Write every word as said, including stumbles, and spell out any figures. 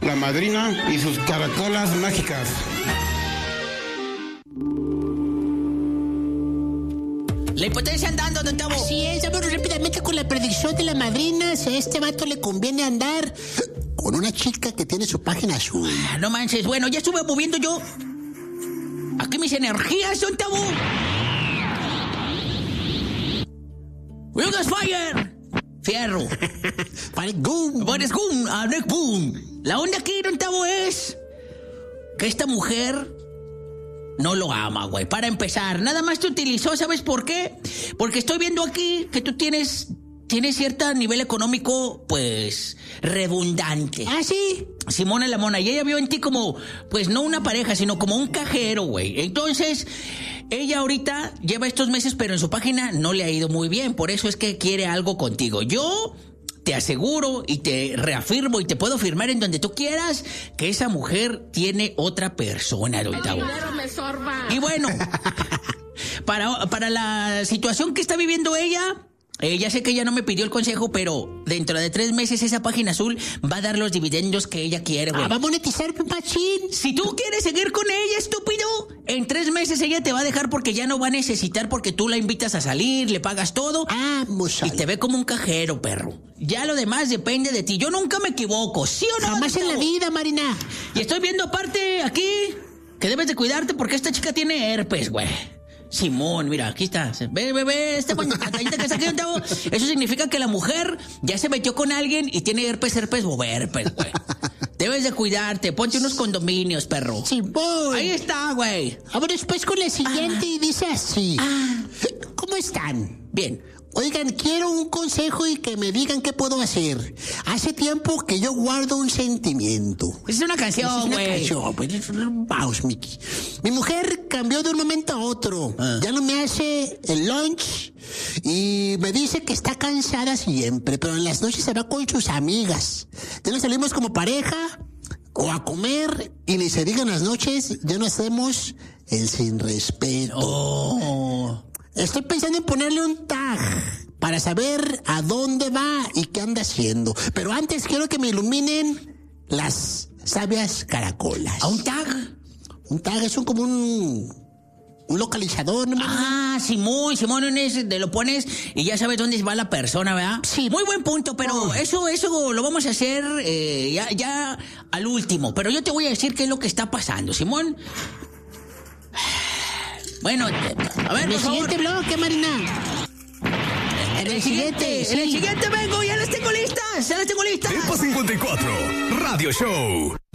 la madrina y sus caracolas mágicas. La hipotenusa andando, don Tavo. Así es, vámonos rápidamente con la predicción de la madrina. Si a este vato le conviene andar con una chica que tiene su página azul. Ah, no manches, bueno, ya estuve moviendo yo aquí mis energías, don Tavo. ¡Wilgas Fire! Fierro. Forrest Gump. Forrest Gump, Forrest Gump. La onda aquí, don Tavo, es que esta mujer no lo ama, güey. Para empezar, nada más te utilizó, ¿sabes por qué? Porque estoy viendo aquí que tú tienes, tienes cierto nivel económico, pues, redundante. ¿Ah, sí? Simona la Mona, y ella vio en ti como, pues, no una pareja, sino como un cajero, güey. Entonces, ella ahorita lleva estos meses, pero en su página no le ha ido muy bien. Por eso es que quiere algo contigo. Yo te aseguro y te reafirmo y te puedo firmar en donde tú quieras que esa mujer tiene otra persona, don Tavo. Y bueno, para, para la situación que está viviendo ella, eh, ya sé que ella no me pidió el consejo, pero dentro de tres meses esa página azul va a dar los dividendos que ella quiere, güey. Ah, va a monetizar, machín. Si tú quieres seguir con ella, estúpido, en tres meses ella te va a dejar porque ya no va a necesitar, porque tú la invitas a salir, le pagas todo. Ah, y te ve como un cajero, perro. Ya lo demás depende de ti. Yo nunca me equivoco, ¿sí o no? Jamás en la vida, Marina. Y estoy viendo aparte aquí que debes de cuidarte porque esta chica tiene herpes, güey. Simón, mira, aquí está. Ve, ve, ve, esta pantallita que está aquí, Tavo. Eso significa que la mujer ya se metió con alguien y tiene herpes, herpes o herpes, güey. Debes de cuidarte. Ponte unos condominios, perro. Simón. Ahí está, güey. Ahora después con la siguiente Ah. y dice así. Ah. ¿Cómo están? Bien. Oigan, quiero un consejo y que me digan qué puedo hacer. Hace tiempo que yo guardo un sentimiento. Es una canción, güey. Es una canción, pues. Vamos, Mickey. Mi mujer cambió de un momento a otro. Ah. Ya no me hace el lunch y me dice que está cansada siempre, pero en las noches se va con sus amigas. Ya no salimos como pareja o a comer y ni se digan las noches, ya no hacemos el sin respeto. Oh. Estoy pensando en ponerle un tag para saber a dónde va y qué anda haciendo. Pero antes quiero que me iluminen las sabias caracolas. ¿A un tag? Un tag es un, como un, un localizador, ¿no? Ah, Simón, Simón, te lo pones y ya sabes dónde va la persona, ¿verdad? Sí. Muy buen punto, pero oh. eso eso lo vamos a hacer eh, ya, ya al último. Pero yo te voy a decir qué es lo que está pasando, Simón. Bueno, a ver, en el siguiente bloque, Marina. En el siguiente, sí. En el siguiente vengo, ya las tengo listas, ya las tengo listas. Tiempo cincuenta y cuatro, Radio Show.